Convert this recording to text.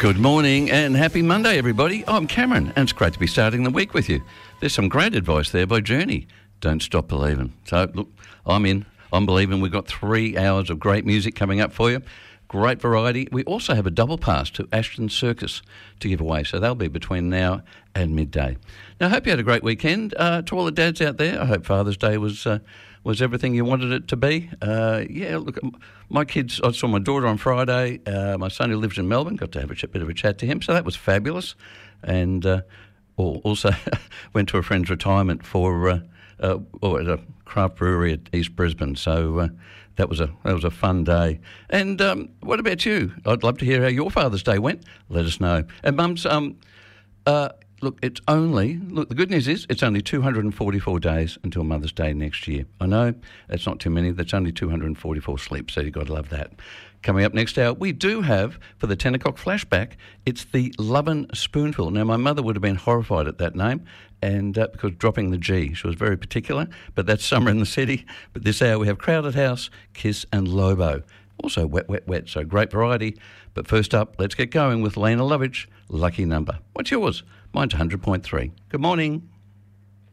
Good morning and happy Monday, everybody. I'm Cameron, and it's great to be starting the week with you. There's some great advice there by Journey. Don't stop believing. So, look, I'm in. I'm believing. We've got 3 hours of great music coming up for you. Great variety. We also have a double pass to Ashton Circus to give away, so they'll be between now and midday. Now, I hope you had a great weekend. To all the dads out there, I hope Father's Day was everything you wanted it to be. Look, my kids, I saw my daughter on Friday. My son who lives in Melbourne, got to have a bit of a chat to him, so that was fabulous. And also went to a friend's retirement for at a craft brewery at East Brisbane. So that was a fun day. And what about you? I'd love to hear how your Father's Day went. Let us know. And Mums, look, the good news is it's only 244 days until Mother's Day next year. I know that's not too many. That's only 244 sleeps, so you've got to love that. Coming up next hour, we do have, for the 10 o'clock flashback, it's the Lovin' Spoonful. Now, my mother would have been horrified at that name, and because dropping the G, she was very particular, but that's Summer in the City. But this hour we have Crowded House, Kiss and Lobo. Also Wet, Wet, Wet, so great variety. But first up, let's get going with Lena Lovitch, Lucky Number. What's yours? Mine's 100.3. Good morning.